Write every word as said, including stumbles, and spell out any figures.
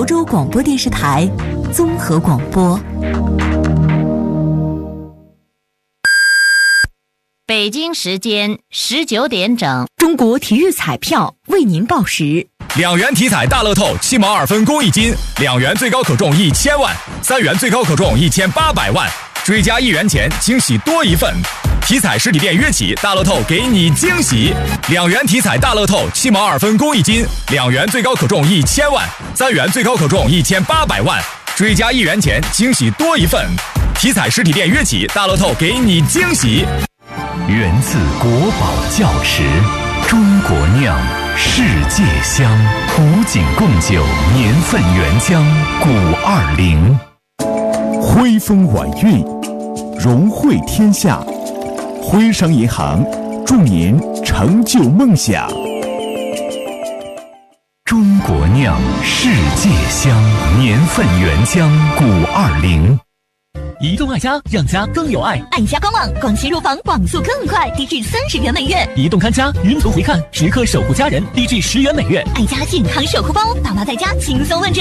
州广播电视台综合广播。 北京时间十九点整， 中国体育彩票为您报时。 两元体彩大乐透七毛二分公益金，两元最高可中一千万，三元最高可中一千八百万，追加一元钱，惊喜多一份。体彩实体店约起，大乐透给你惊喜。两元体彩大乐透七毛二分公益金，两元最高可中一千万，三元最高可中一千八百万，追加一元钱，惊喜多一份。体彩实体店约起，大乐透给你惊喜。 源自国宝窖池，中国酿，世界香，古井贡酒年份原浆古二零， 徽风晚韵，融汇天下。徽商银行祝您成就梦想。 中国酿，世界香，年份原浆古二零。 移动爱家，让家更有爱。 爱家官网，广西入房网速更快，低至三十元每月。 移动看家，云图回看，时刻守护家人，低至十元每月。 爱家健康守护包，爸妈在家轻松问诊。